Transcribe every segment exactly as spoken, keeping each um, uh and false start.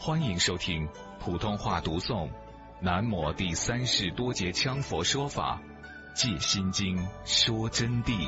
欢迎收听普通话读诵南摩第三世多杰羌佛说法借心经说真谛。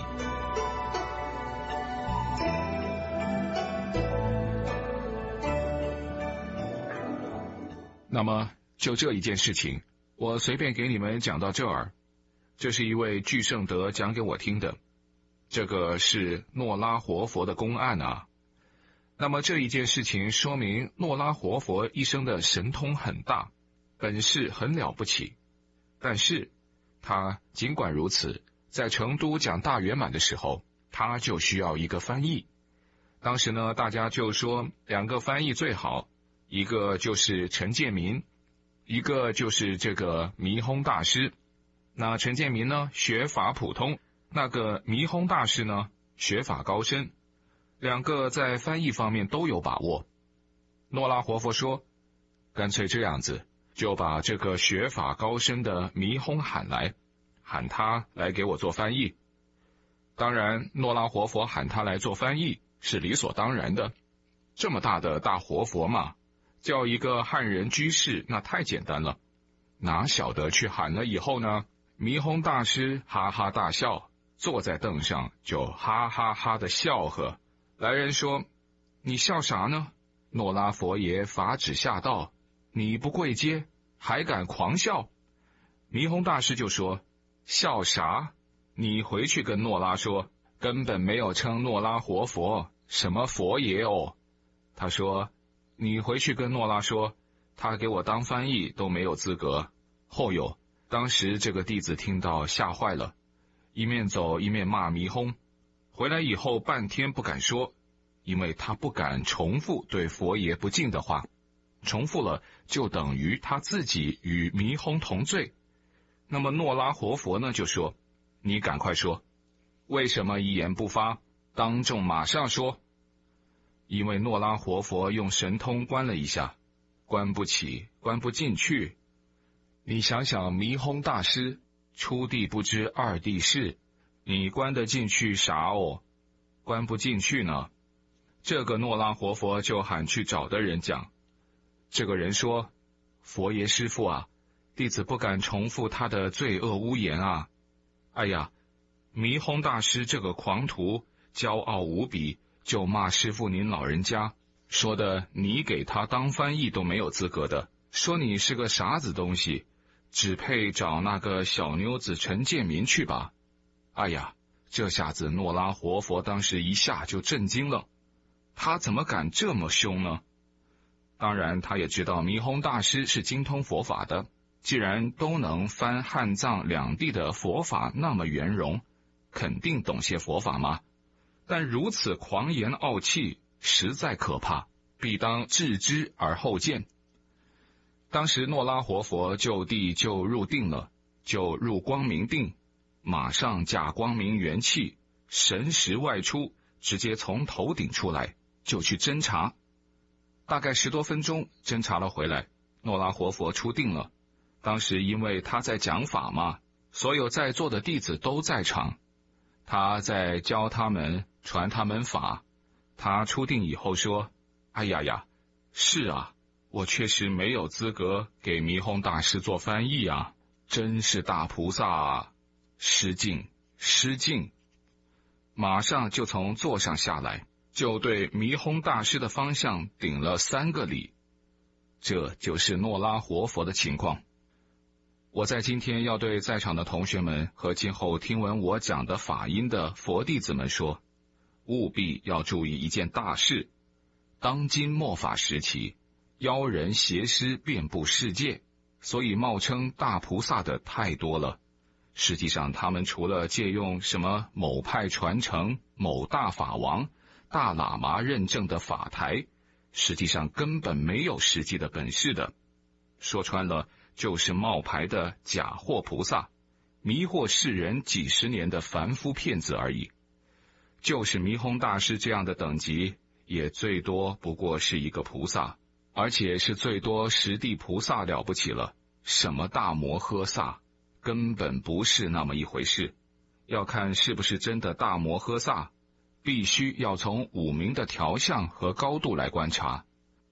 那么就这一件事情，我随便给你们讲到这儿。这是一位具圣德讲给我听的，这个是诺拉活佛的公案啊。那么这一件事情说明诺拉活佛一生的神通很大，本事很了不起，但是他尽管如此，在成都讲大圆满的时候，他就需要一个翻译。当时呢，大家就说两个翻译最好，一个就是陈建民，一个就是这个弥烘大师。那陈建民呢，学法普通，那个弥烘大师呢，学法高深，两个在翻译方面都有把握。诺拉活佛说，干脆这样子，就把这个学法高深的弥烘喊来，喊他来给我做翻译。当然，诺拉活佛喊他来做翻译是理所当然的，这么大的大活佛嘛，叫一个汉人居士那太简单了。哪晓得去喊了以后呢，弥烘大师哈哈大笑，坐在凳上就哈哈哈的笑呵。来人说，你笑啥呢？诺拉佛爷法旨下道，你不跪阶还敢狂笑？弥烘大师就说，笑啥？你回去跟诺拉说，根本没有称诺拉活佛什么佛爷哦。他说，你回去跟诺拉说，他给我当翻译都没有资格。后有当时这个弟子听到吓坏了，一面走一面骂弥烘，回来以后半天不敢说，因为他不敢重复对佛爷不敬的话，重复了就等于他自己与弥烘同罪。那么诺拉活佛呢就说，你赶快说，为什么一言不发？当众马上说。因为诺拉活佛用神通关了一下，关不起，关不进去。你想想弥烘大师初地不知二地事，你关得进去啥哦？关不进去呢？这个诺拉活佛就喊去找的人讲，这个人说，佛爷师父啊，弟子不敢重复他的罪恶污言啊。哎呀，弥烘大师这个狂徒骄傲无比，就骂师父您老人家，说的你给他当翻译都没有资格的，说你是个傻子东西，只配找那个小妞子陈建民去吧。哎呀，这下子诺拉活佛当时一下就震惊了，他怎么敢这么凶呢？当然他也知道弥烘大师是精通佛法的，既然都能翻汉藏两地的佛法那么圆融，肯定懂些佛法嘛。但如此狂言傲气实在可怕，必当置之而后见。当时诺拉活佛就地就入定了，就入光明定，马上驾光明元气，神识外出，直接从头顶出来，就去侦查。大概十多分钟侦查了回来，诺拉活佛出定了。当时因为他在讲法嘛，所有在座的弟子都在场，他在教他们传他们法。他出定以后说，哎呀呀，是啊，我确实没有资格给弥烘大师做翻译啊，真是大菩萨啊，失敬失敬。马上就从座上下来，就对弥烘大师的方向顶了三个礼。这就是诺拉活佛的情况。我在今天要对在场的同学们和今后听闻我讲的法音的佛弟子们说，务必要注意一件大事。当今末法时期，妖人邪师遍布世界，所以冒称大菩萨的太多了。实际上他们除了借用什么某派传承、某大法王、大喇嘛认证的法台，实际上根本没有实际的本事的。说穿了，就是冒牌的假货菩萨，迷惑世人几十年的凡夫骗子而已。就是弥烘大师这样的等级，也最多不过是一个菩萨，而且是最多十地菩萨了不起了，什么大摩诃萨，根本不是那么一回事。要看是不是真的大摩诃萨，必须要从五明的调相和高度来观察。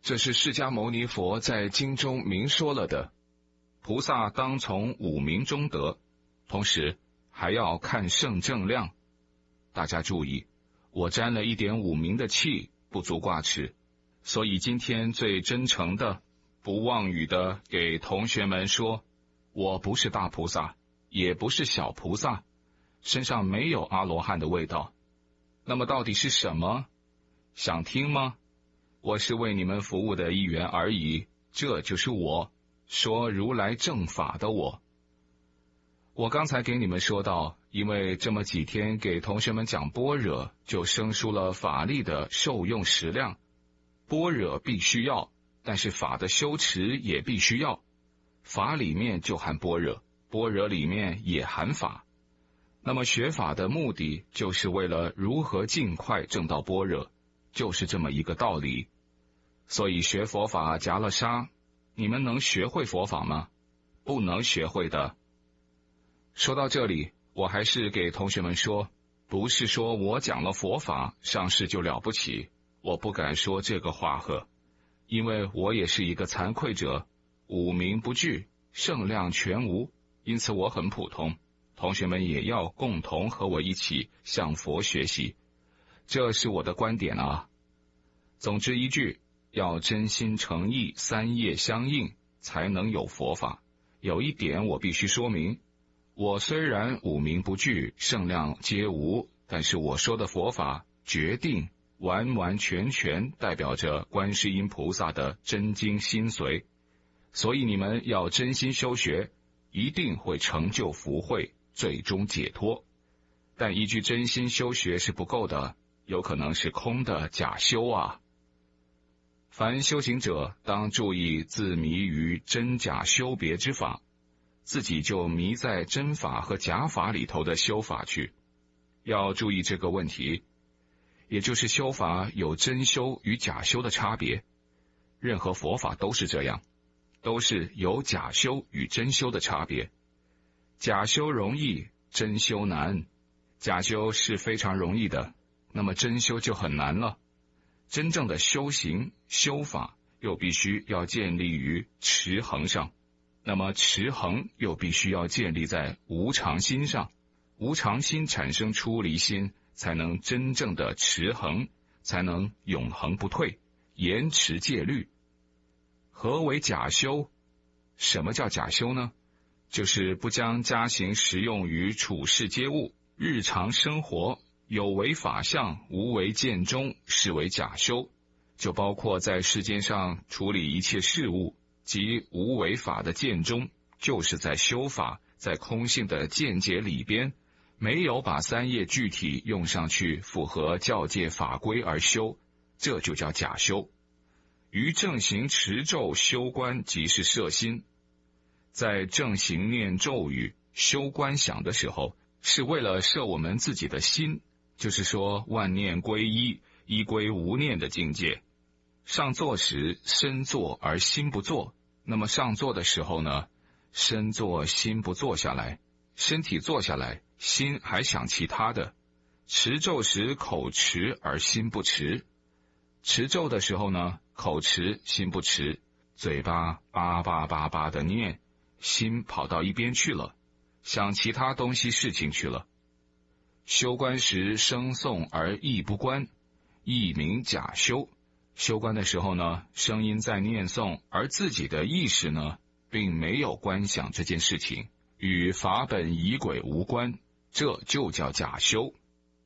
这是释迦牟尼佛在经中明说了的，菩萨当从五明中得，同时还要看圣正量。大家注意，我沾了一点五明的气，不足挂齿，所以今天最真诚的、不妄语的给同学们说，我不是大菩萨，也不是小菩萨，身上没有阿罗汉的味道。那么到底是什么？想听吗？我是为你们服务的一员而已，这就是我，说如来正法的我。我刚才给你们说到，因为这么几天给同学们讲般若，就生出了法力的受用时量。般若必须要，但是法的修持也必须要。法里面就含般若，般若里面也含法。那么学法的目的就是为了如何尽快证到般若，就是这么一个道理。所以学佛法夹了沙，你们能学会佛法吗？不能学会的。说到这里，我还是给同学们说，不是说我讲了佛法上世就了不起，我不敢说这个话呵，因为我也是一个惭愧者，五明不具，圣量全无，因此我很普通。同学们也要共同和我一起向佛学习，这是我的观点啊。总之一句，要真心诚意，三业相应，才能有佛法。有一点我必须说明，我虽然五明不具，圣量皆无，但是我说的佛法决定完完全全代表着观世音菩萨的真经心髓，所以你们要真心修学，一定会成就福慧，最终解脱。但一句真心修学是不够的，有可能是空的假修啊。凡修行者当注意自迷于真假修别之法，自己就迷在真法和假法里头的修法去。要注意这个问题，也就是修法有真修与假修的差别。任何佛法都是这样，都是有假修与真修的差别。假修容易，真修难。假修是非常容易的，那么真修就很难了。真正的修行修法又必须要建立于持恒上，那么持恒又必须要建立在无常心上，无常心产生出离心，才能真正的持恒，才能永恒不退，严持戒律。何为假修？什么叫假修呢？就是不将家行实用于处世皆物，日常生活有为法相，无为见中，是为假修。就包括在世间上处理一切事物及无为法的见中，就是在修法，在空性的见解里边，没有把三业具体用上去，符合教戒法规而修，这就叫假修。于正行持咒修观即是摄心，在正行念咒语修观想的时候，是为了摄我们自己的心，就是说万念归一，一归无念的境界。上座时身坐而心不坐，那么上座的时候呢，身坐心不坐下来，身体坐下来，心还想其他的。持咒时口持而心不持，持咒的时候呢，口持心不持，嘴巴叭叭叭叭的念，心跑到一边去了，想其他东西事情去了。修观时声诵而意不观，意名假修。修观的时候呢，声音在念诵，而自己的意识呢，并没有观想这件事情，与法本仪轨无关，这就叫假修。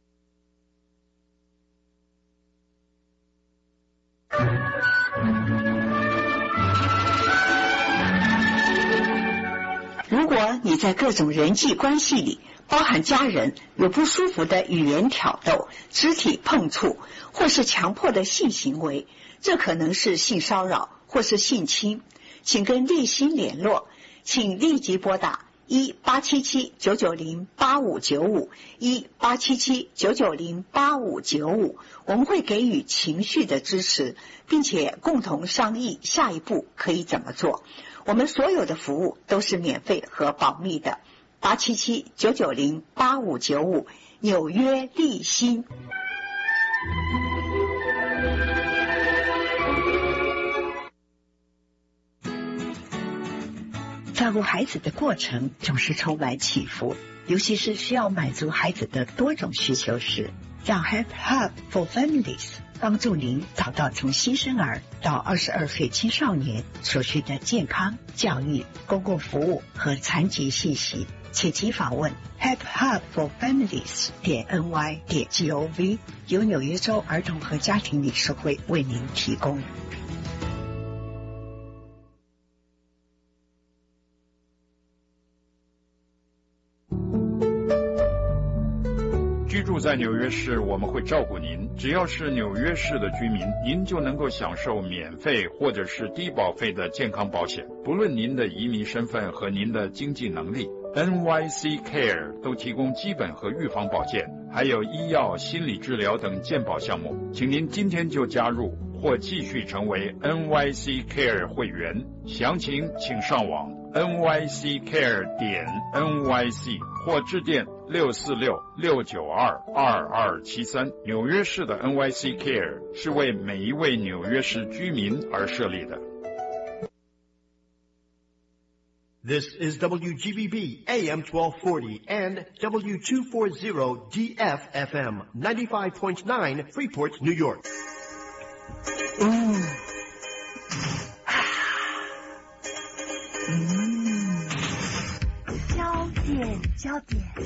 如果你在各种人际关系里，包含家人，有不舒服的语言挑逗、肢体碰触，或是强迫的性行为，这可能是性骚扰或是性侵，请跟立心联络，请立即拨打一八七七九九零八五九五一八七七九九零八五九五，我们会给予情绪的支持，并且共同商议下一步可以怎么做。我们所有的服务都是免费和保密的。八七七九九零八五九五，纽约立心。 照顾孩子的过程总是充满起伏，尤其是需要满足孩子的多种需求时，让 Help Hub for Families 帮助您找到从新生儿到二十二岁青少年所需的健康、教育、公共服务和残疾信息。请即访问 help hub for families 点 n y 点 gov， 由纽约州儿童和家庭理事会为您提供。 居住在纽约市，我们会照顾您。只要是纽约市的居民，您就能够享受免费或者是低保费的健康保险，不论您的移民身份和您的经济能力。N Y C Care 都提供基本和预防保健，还有医药、心理治疗等健保项目。请您今天就加入或继续成为 N Y C Care 会员，详情请上网 N Y C Care 点 N Y C 或致电六四六六九二二二七三。纽约市的 N Y C Care 是为每一位纽约市居民而设立的。 This is W G B B A M twelve forty and W two forty D F F M ninety-five point nine Freeport, New York. 嗯，嗯， 焦点，焦点。